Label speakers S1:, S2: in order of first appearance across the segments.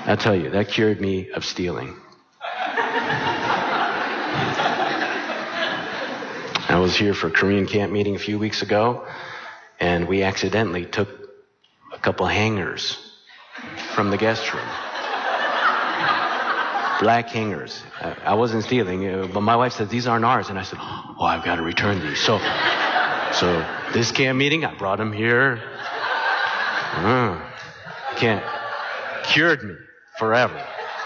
S1: I'll tell you, that cured me of stealing. I was here for a Korean camp meeting a few weeks ago, and we accidentally took a couple hangers from the guest room. Black hangers. I wasn't stealing, but my wife said, these aren't ours. And I said, oh, I've got to return these. So this camp meeting, I brought them here. Cured me forever.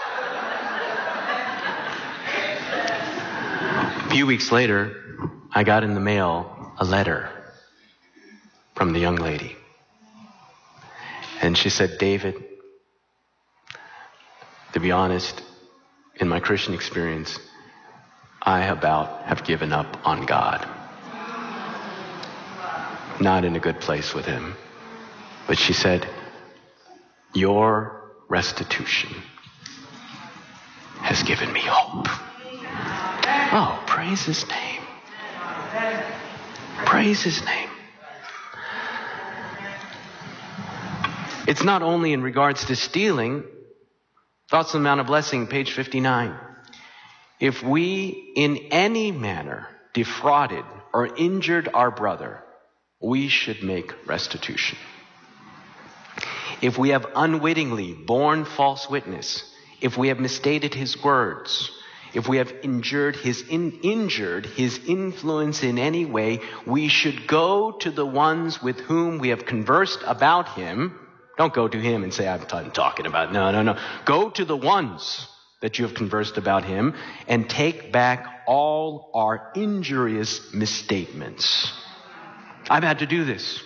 S1: A few weeks later, I got in the mail a letter from the young lady. And she said, David, to be honest, in my Christian experience, I about have given up on God. Not in a good place with him. But she said, your restitution has given me hope. Oh, praise his name. Praise his name. It's not only in regards to stealing. Thoughts on the Mount of Blessing, page 59. If we in any manner defrauded or injured our brother, we should make restitution. If we have unwittingly borne false witness, if we have misstated his words, if we have injured his influence in any way, we should go to the ones with whom we have conversed about him. Don't go to him and say, I'm talking about. No. Go to the ones that you have conversed about him and take back all our injurious misstatements. I've had to do this.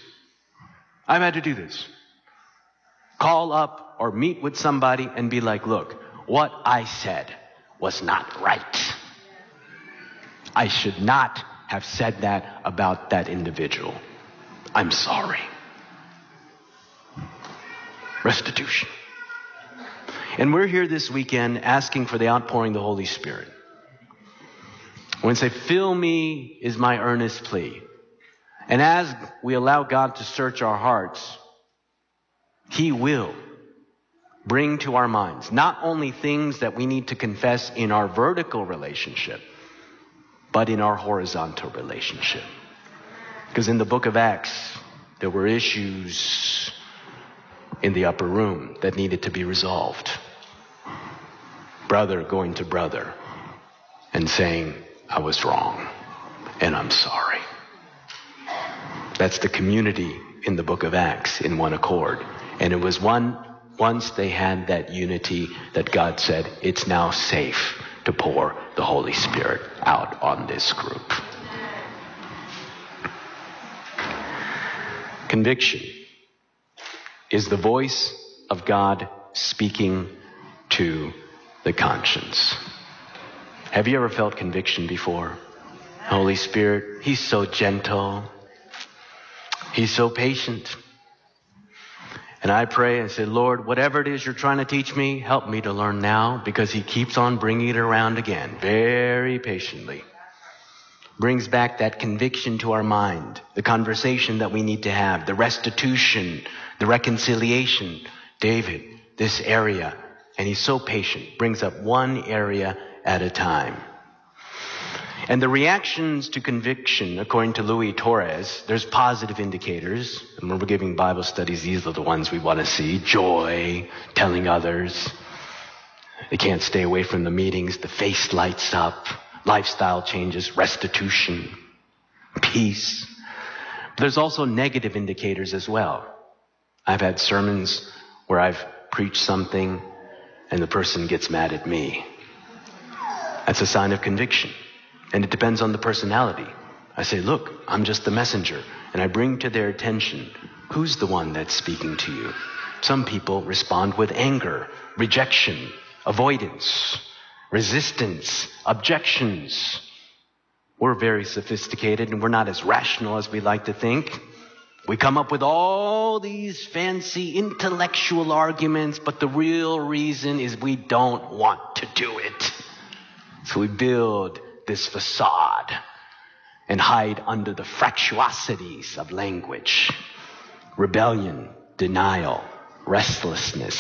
S1: Call up or meet with somebody and be like, look, what I said was not right. I should not have said that about that individual. I'm sorry. Restitution. And we're here this weekend asking for the outpouring of the Holy Spirit. When we say, fill me is my earnest plea. And as we allow God to search our hearts, he will bring to our minds not only things that we need to confess in our vertical relationship, but in our horizontal relationship. Because in the book of Acts, there were issues in the upper room that needed to be resolved. Brother going to brother and saying, I was wrong and I'm sorry. That's the community in the book of Acts in one accord. And it was once they had that unity that God said, it's now safe to pour the Holy Spirit out on this group. Conviction is the voice of God speaking to the conscience. Have you ever felt conviction before? Holy Spirit, he's so gentle. He's so patient. And I pray and say, Lord, whatever it is you're trying to teach me, help me to learn now, because he keeps on bringing it around again, very patiently. Brings back that conviction to our mind, the conversation that we need to have, the restitution, the reconciliation. David, this area, and he's so patient, brings up one area at a time. And the reactions to conviction, according to Louis Torres, there's positive indicators. And when we're giving Bible studies, these are the ones we want to see. Joy, telling others. They can't stay away from the meetings. The face lights up. Lifestyle changes, restitution, peace. But there's also negative indicators as well. I've had sermons where I've preached something and the person gets mad at me. That's a sign of conviction. And it depends on the personality. I say, look, I'm just the messenger. And I bring to their attention, who's the one that's speaking to you? Some people respond with anger, rejection, avoidance, resistance, objections. We're very sophisticated and we're not as rational as we like to think. We come up with all these fancy intellectual arguments, but the real reason is we don't want to do it. So we build this facade and hide under the fractuosities of language, rebellion, denial, restlessness,